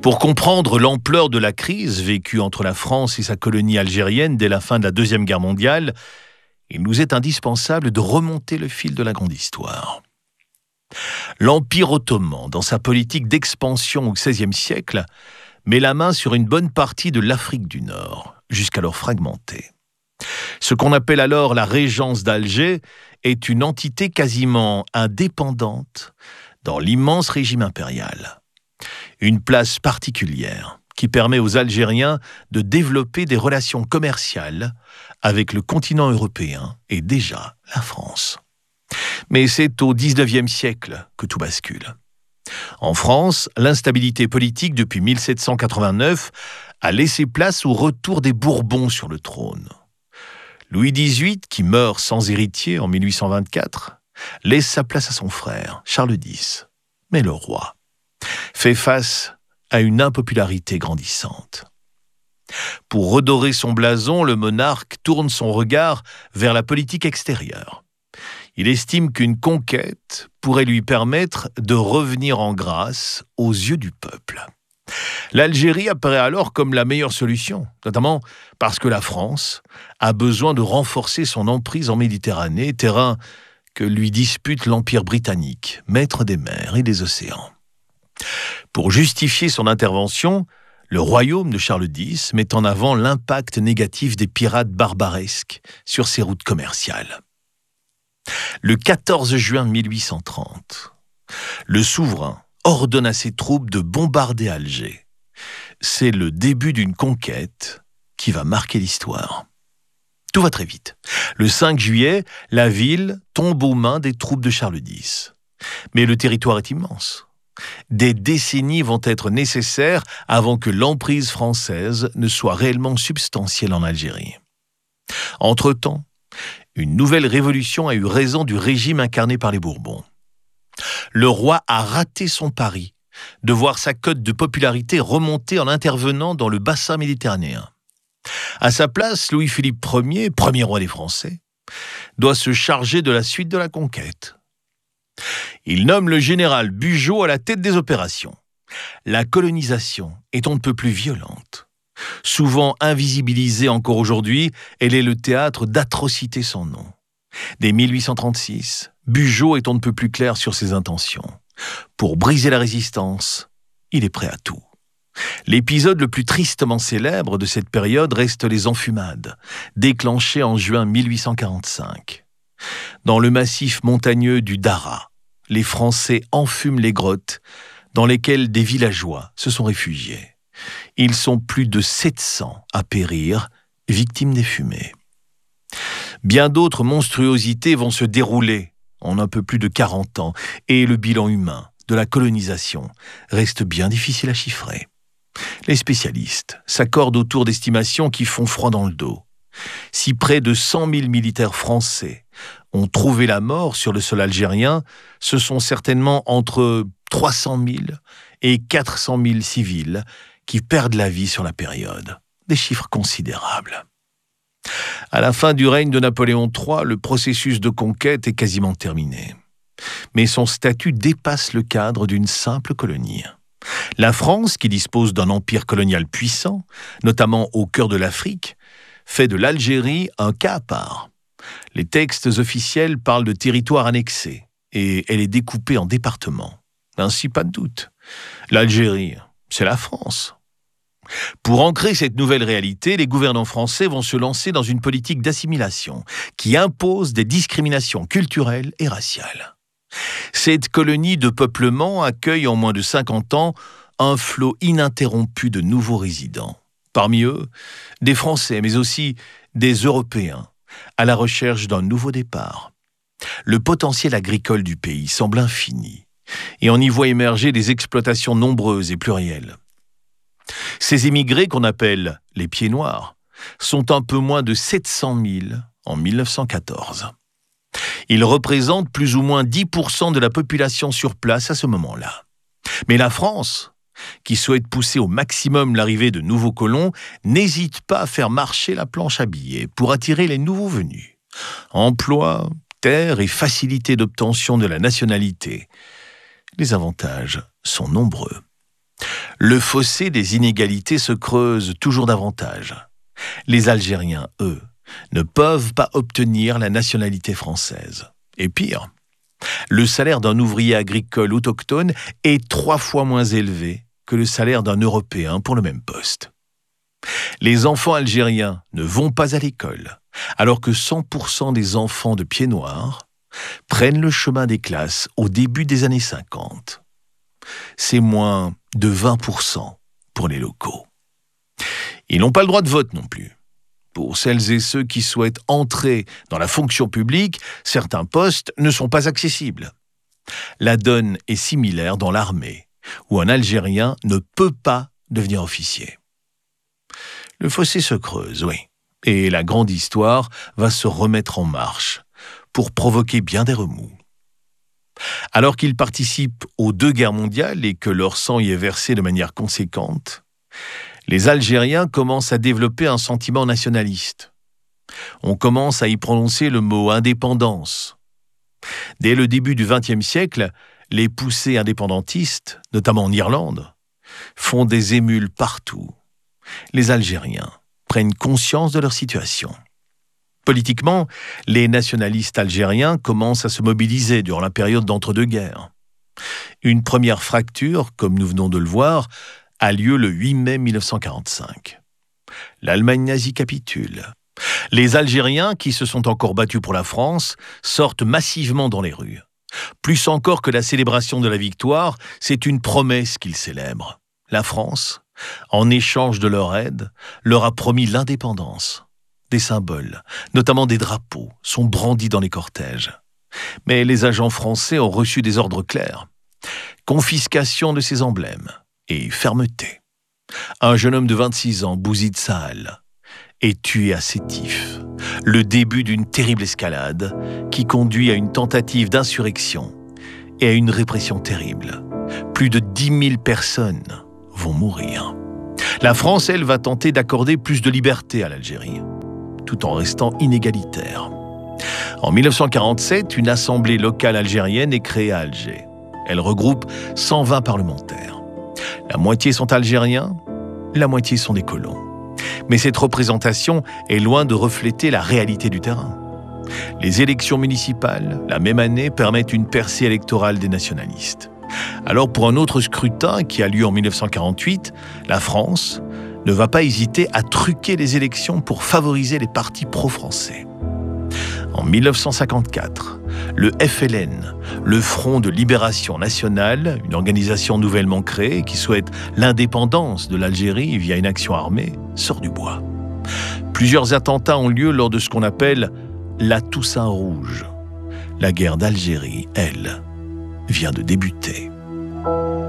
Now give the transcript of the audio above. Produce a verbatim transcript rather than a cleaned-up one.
Pour comprendre l'ampleur de la crise vécue entre la France et sa colonie algérienne dès la fin de la Deuxième Guerre mondiale, il nous est indispensable de remonter le fil de la grande histoire. L'Empire ottoman, dans sa politique d'expansion au seizième siècle, met la main sur une bonne partie de l'Afrique du Nord, jusqu'alors fragmentée. Ce qu'on appelle alors la Régence d'Alger est une entité quasiment indépendante dans l'immense régime impérial. Une place particulière qui permet aux Algériens de développer des relations commerciales avec le continent européen et déjà la France. Mais c'est au dix-neuvième siècle que tout bascule. En France, l'instabilité politique depuis mille sept cent quatre-vingt-neuf a laissé place au retour des Bourbons sur le trône. Louis dix-huit, qui meurt sans héritier en mille huit cent vingt-quatre, laisse sa place à son frère, Charles dix. Mais le roi fait face à une impopularité grandissante. Pour redorer son blason, le monarque tourne son regard vers la politique extérieure. Il estime qu'une conquête pourrait lui permettre de revenir en grâce aux yeux du peuple. L'Algérie apparaît alors comme la meilleure solution, notamment parce que la France a besoin de renforcer son emprise en Méditerranée, terrain que lui dispute l'Empire britannique, maître des mers et des océans. Pour justifier son intervention, le royaume de Charles dix met en avant l'impact négatif des pirates barbaresques sur ses routes commerciales. Le quatorze juin mille huit cent trente, le souverain ordonne à ses troupes de bombarder Alger. C'est le début d'une conquête qui va marquer l'histoire. Tout va très vite. Le cinq juillet, la ville tombe aux mains des troupes de Charles dix. Mais le territoire est immense. Des décennies vont être nécessaires avant que l'emprise française ne soit réellement substantielle en Algérie. Entre-temps, une nouvelle révolution a eu raison du régime incarné par les Bourbons. Le roi a raté son pari de voir sa cote de popularité remonter en intervenant dans le bassin méditerranéen. À sa place, Louis-Philippe Ier, premier roi des Français, doit se charger de la suite de la conquête. Il nomme le général Bugeaud à la tête des opérations. La colonisation est on ne peut plus violente. Souvent invisibilisée encore aujourd'hui, elle est le théâtre d'atrocités sans nom. Dès mille huit cent trente-six, Bugeaud est on ne peut plus clair sur ses intentions. Pour briser la résistance, il est prêt à tout. L'épisode le plus tristement célèbre de cette période reste les enfumades, déclenchées en juin mille huit cent quarante-cinq. Dans le massif montagneux du Dara, les Français enfument les grottes dans lesquelles des villageois se sont réfugiés. Ils sont plus de sept cents à périr, victimes des fumées. Bien d'autres monstruosités vont se dérouler en un peu plus de quarante ans, et le bilan humain de la colonisation reste bien difficile à chiffrer. Les spécialistes s'accordent autour d'estimations qui font froid dans le dos. Si près de cent mille militaires français ont trouvé la mort sur le sol algérien, ce sont certainement entre trois cent mille et quatre cent mille civils qui perdent la vie sur la période. Des chiffres considérables. À la fin du règne de Napoléon trois, le processus de conquête est quasiment terminé. Mais son statut dépasse le cadre d'une simple colonie. La France, qui dispose d'un empire colonial puissant, notamment au cœur de l'Afrique, fait de l'Algérie un cas à part. Les textes officiels parlent de territoire annexé et elle est découpée en départements. Ainsi, pas de doute, l'Algérie, c'est la France. Pour ancrer cette nouvelle réalité, les gouvernants français vont se lancer dans une politique d'assimilation qui impose des discriminations culturelles et raciales. Cette colonie de peuplement accueille en moins de cinquante ans un flot ininterrompu de nouveaux résidents. Parmi eux, des Français, mais aussi des Européens, à la recherche d'un nouveau départ. Le potentiel agricole du pays semble infini, et on y voit émerger des exploitations nombreuses et plurielles. Ces émigrés, qu'on appelle les pieds noirs, sont un peu moins de sept cent mille en mille neuf cent quatorze. Ils représentent plus ou moins dix pour cent de la population sur place à ce moment-là. Mais la France, qui souhaite pousser au maximum l'arrivée de nouveaux colons, n'hésite pas à faire marcher la planche à billets pour attirer les nouveaux venus. Emploi, terre et facilité d'obtention de la nationalité. Les avantages sont nombreux. Le fossé des inégalités se creuse toujours davantage. Les Algériens, eux, ne peuvent pas obtenir la nationalité française. Et pire, le salaire d'un ouvrier agricole autochtone est trois fois moins élevé que le salaire d'un Européen pour le même poste. Les enfants algériens ne vont pas à l'école, alors que cent pour cent des enfants de pieds noirs prennent le chemin des classes au début des années cinquante. C'est moins de vingt pour cent pour les locaux. Ils n'ont pas le droit de vote non plus. Pour celles et ceux qui souhaitent entrer dans la fonction publique, certains postes ne sont pas accessibles. La donne est similaire dans l'armée, où un Algérien ne peut pas devenir officier. Le fossé se creuse, oui, et la grande histoire va se remettre en marche pour provoquer bien des remous. Alors qu'ils participent aux deux guerres mondiales et que leur sang y est versé de manière conséquente, les Algériens commencent à développer un sentiment nationaliste. On commence à y prononcer le mot « indépendance ». Dès le début du vingtième siècle, les poussées indépendantistes, notamment en Irlande, font des émules partout. Les Algériens prennent conscience de leur situation. Politiquement, les nationalistes algériens commencent à se mobiliser durant la période d'entre-deux-guerres. Une première fracture, comme nous venons de le voir, a lieu le huit mai mille neuf cent quarante-cinq. L'Allemagne nazie capitule. Les Algériens, qui se sont encore battus pour la France, sortent massivement dans les rues. Plus encore que la célébration de la victoire, c'est une promesse qu'ils célèbrent. La France, en échange de leur aide, leur a promis l'indépendance. Des symboles, notamment des drapeaux, sont brandis dans les cortèges. Mais les agents français ont reçu des ordres clairs. Confiscation de ces emblèmes et fermeté. Un jeune homme de vingt-six ans, Bouzid Sahal, est tué à Sétif, le début d'une terrible escalade qui conduit à une tentative d'insurrection et à une répression terrible. Plus de dix mille personnes vont mourir. La France, elle, va tenter d'accorder plus de liberté à l'Algérie, tout en restant inégalitaire. En mille neuf cent quarante-sept, une assemblée locale algérienne est créée à Alger. Elle regroupe cent vingt parlementaires. La moitié sont algériens, la moitié sont des colons. Mais cette représentation est loin de refléter la réalité du terrain. Les élections municipales, la même année, permettent une percée électorale des nationalistes. Alors pour un autre scrutin qui a lieu en mille neuf cent quarante-huit, la France ne va pas hésiter à truquer les élections pour favoriser les partis pro-français. En mille neuf cent cinquante-quatre, le F L N, le Front de Libération Nationale, une organisation nouvellement créée qui souhaite l'indépendance de l'Algérie via une action armée, sort du bois. Plusieurs attentats ont lieu lors de ce qu'on appelle la Toussaint rouge. La guerre d'Algérie, elle, vient de débuter.